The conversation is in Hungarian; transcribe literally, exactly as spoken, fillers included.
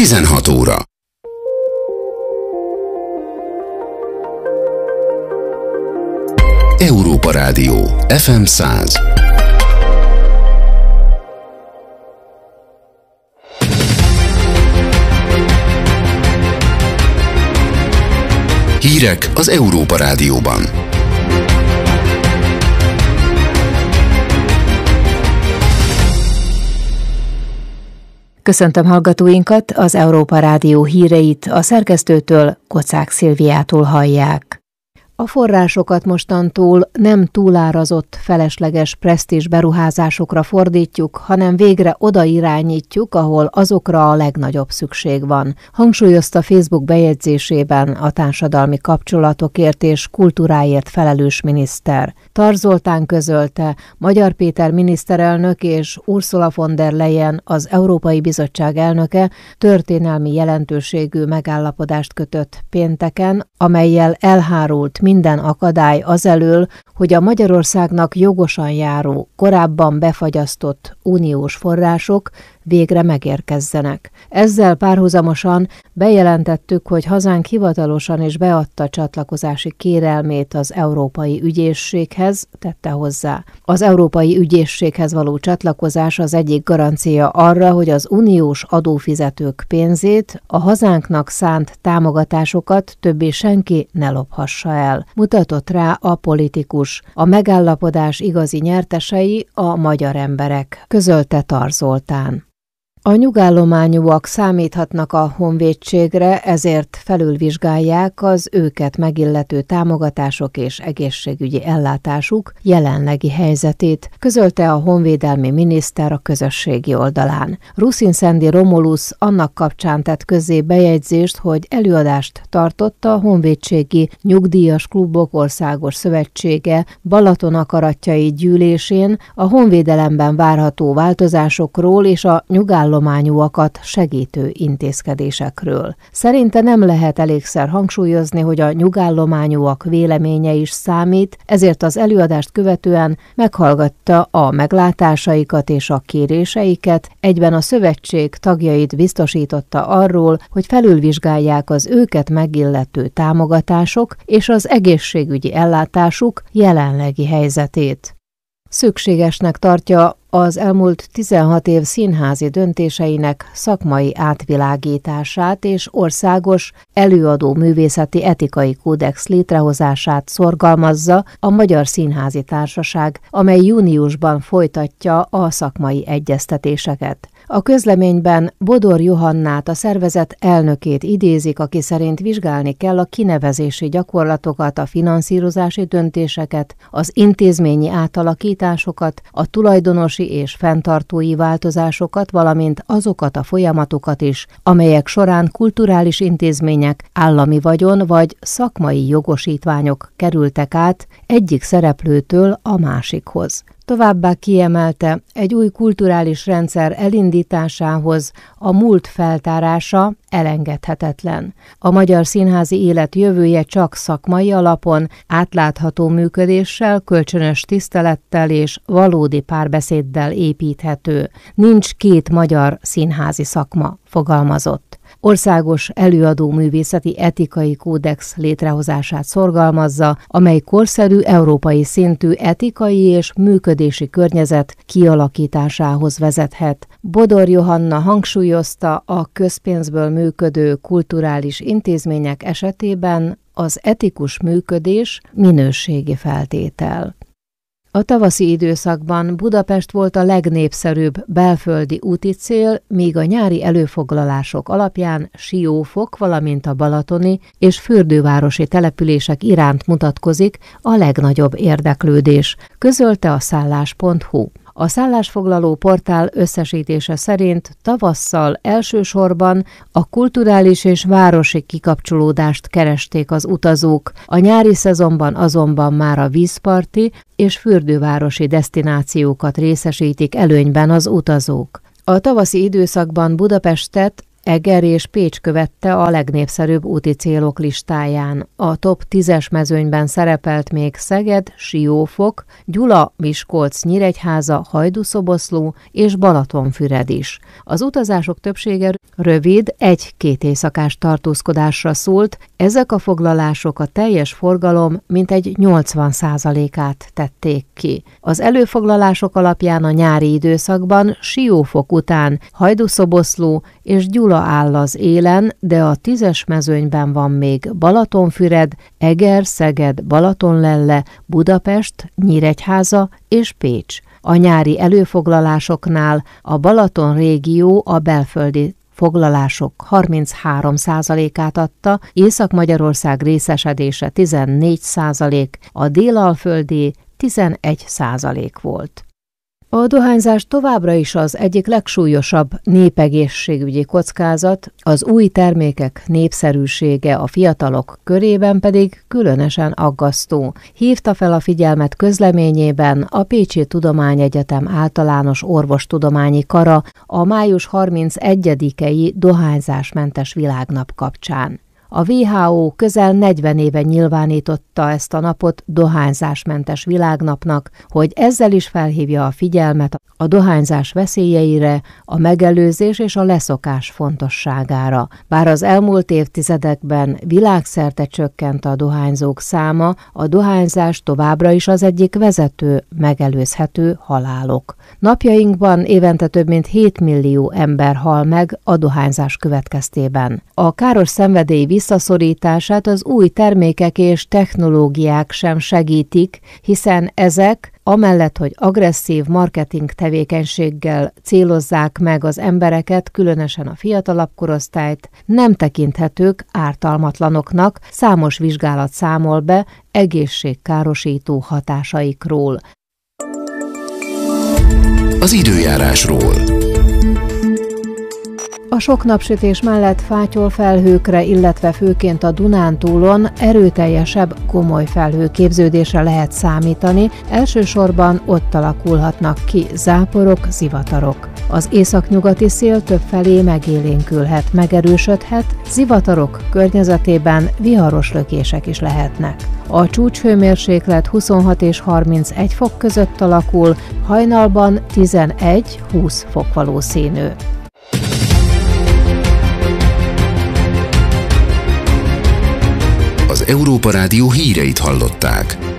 tizenhat óra. Európa Rádió, ef em száz. Hírek az Európa Rádióban. Köszöntöm hallgatóinkat, az Európa Rádió híreit a szerkesztőtől, Kocák Szilviától hallják. A forrásokat mostantól nem túlárazott, felesleges presztízs beruházásokra fordítjuk, hanem végre oda irányítjuk, ahol azokra a legnagyobb szükség van, hangsúlyozta Facebook bejegyzésében a társadalmi kapcsolatokért és kultúráért felelős miniszter. Tarz Zoltán közölte, Magyar Péter miniszterelnök és Ursula von der Leyen, az Európai Bizottság elnöke történelmi jelentőségű megállapodást kötött pénteken, amellyel elhárult minden akadály azelől, hogy a Magyarországnak jogosan járó, korábban befagyasztott uniós források végre megérkezzenek. Ezzel párhuzamosan bejelentettük, hogy hazánk hivatalosan is beadta csatlakozási kérelmét az Európai Ügyészséghez, tette hozzá. Az Európai Ügyészséghez való csatlakozás az egyik garancia arra, hogy az uniós adófizetők pénzét, a hazánknak szánt támogatásokat többé senki ne lophassa el. Mutatott rá a politikus. A megállapodás igazi nyertesei a magyar emberek, közölte Tarz Zoltán. A nyugállományúak számíthatnak a honvédségre, ezért felülvizsgálják az őket megillető támogatások és egészségügyi ellátásuk jelenlegi helyzetét, közölte a honvédelmi miniszter a közösségi oldalán. Ruszinszendi Romulus annak kapcsán tett közzé bejegyzést, hogy előadást tartott a Honvédségi Nyugdíjas Klubok Országos Szövetsége Balaton-akaratjai gyűlésén a honvédelemben várható változásokról és a nyugállományúak nyugállományúakat segítő intézkedésekről. Szerinte nem lehet elégszer hangsúlyozni, hogy a nyugállományúak véleménye is számít, ezért az előadást követően meghallgatta a meglátásaikat és a kéréseiket, egyben a szövetség tagjait biztosította arról, hogy felülvizsgálják az őket megillető támogatások és az egészségügyi ellátásuk jelenlegi helyzetét. Szükségesnek tartja az elmúlt tizenhat év színházi döntéseinek szakmai átvilágítását és országos előadó művészeti etikai kódex létrehozását szorgalmazza a Magyar Színházi Társaság, amely júniusban folytatja a szakmai egyeztetéseket. A közleményben Bodor Johannát, a szervezet elnökét idézik, aki szerint vizsgálni kell a kinevezési gyakorlatokat, a finanszírozási döntéseket, az intézményi átalakításokat, a tulajdonosi és fenntartói változásokat, valamint azokat a folyamatokat is, amelyek során kulturális intézmények, állami vagyon vagy szakmai jogosítványok kerültek át egyik szereplőtől a másikhoz. Továbbá kiemelte, egy új kulturális rendszer elindításához a múlt feltárása elengedhetetlen. A magyar színházi élet jövője csak szakmai alapon, átlátható működéssel, kölcsönös tisztelettel és valódi párbeszéddel építhető. Nincs két magyar színházi szakma, fogalmazott. Országos előadó művészeti etikai kódex létrehozását szorgalmazza, amely korszerű európai szintű etikai és működési környezet kialakításához vezethet. Bodor Johanna hangsúlyozta, a közpénzből működő kulturális intézmények esetében az etikus működés minőségi feltétel. A tavaszi időszakban Budapest volt a legnépszerűbb belföldi úti cél, míg a nyári előfoglalások alapján Siófok, valamint a balatoni és fürdővárosi települések iránt mutatkozik a legnagyobb érdeklődés, közölte a szállás pont hu. A szállásfoglaló portál összesítése szerint tavasszal elsősorban a kulturális és városi kikapcsolódást keresték az utazók, a nyári szezonban azonban már a vízparti és fürdővárosi desztinációkat részesítik előnyben az utazók. A tavaszi időszakban Budapestet Eger és Pécs követte a legnépszerűbb úti célok listáján. A top tízes mezőnyben szerepelt még Szeged, Siófok, Gyula, Miskolc, Nyíregyháza, Hajdú-Szoboszló és Balatonfüred is. Az utazások többsége rövid, egy-két éjszakás tartózkodásra szólt, ezek a foglalások a teljes forgalom mintegy nyolcvan százalékát tették ki. Az előfoglalások alapján a nyári időszakban Siófok után Hajdú-Szoboszló és Gyula áll az élen, de a tízes mezőnyben van még Balatonfüred, Eger, Szeged, Balatonlelle, Budapest, Nyíregyháza és Pécs. A nyári előfoglalásoknál a Balaton régió a belföldi foglalások harminchárom százalékát adta, Észak-Magyarország részesedése tizennégy százalék, a délalföldi tizenegy százalék volt. A dohányzás továbbra is az egyik legsúlyosabb népegészségügyi kockázat, az új termékek népszerűsége a fiatalok körében pedig különösen aggasztó. Hívta fel a figyelmet közleményében a Pécsi Tudományegyetem Általános Orvostudományi Kara a május harmincegyedikei dohányzásmentes világnap kapcsán. A dupla vé há ó közel negyven éve nyilvánította ezt a napot dohányzásmentes világnapnak, hogy ezzel is felhívja a figyelmet a dohányzás veszélyeire, a megelőzés és a leszokás fontosságára. Bár az elmúlt évtizedekben világszerte csökkent a dohányzók száma, a dohányzás továbbra is az egyik vezető, megelőzhető halálok. Napjainkban évente több mint hét millió ember hal meg a dohányzás következtében. A káros szenvedély visszaszorítását az új termékek és technológiák sem segítik, hiszen ezek, amellett, hogy agresszív marketing tevékenységgel célozzák meg az embereket, különösen a fiatalabb korosztályt, nem tekinthetők ártalmatlanoknak, számos vizsgálat számol be egészségkárosító hatásaikról. Az időjárásról. A sok napsütés mellett fátyol felhőkre, illetve főként a Dunántúlon erőteljesebb, komoly felhőképződésre lehet számítani, elsősorban ott alakulhatnak ki záporok, zivatarok. Az északnyugati szél többfelé megélénkülhet, megerősödhet, zivatarok környezetében viharos lökések is lehetnek. A csúcshőmérséklet huszonhat és harmincegy fok között alakul, hajnalban tizenegy-húsz fok valószínű. Az Európa Rádió híreit hallották.